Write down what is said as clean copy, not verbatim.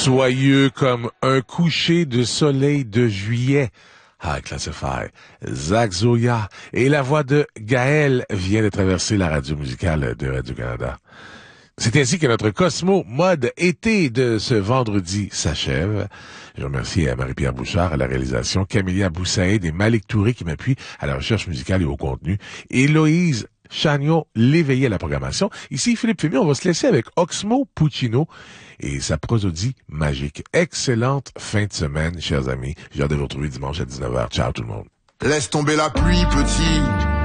Soyeux comme un coucher de soleil de juillet. High Classify, Zach Zoya et la voix de Gaël vient de traverser la radio musicale de Radio-Canada. C'est ainsi que notre Cosmo mode été de ce vendredi s'achève. Je remercie Marie-Pierre Bouchard à la réalisation, Camélia Boussaïd et Malik Touré qui m'appuient à la recherche musicale et au contenu, Héloïse Chagnon l'éveillé à la programmation. Ici Philippe Fémy, on va se laisser avec Oxmo Puccino et sa prosodie magique. Excellente fin de semaine, chers amis. J'ai hâte de vous retrouver dimanche à 19h. Ciao tout le monde. Laisse tomber la pluie, petit.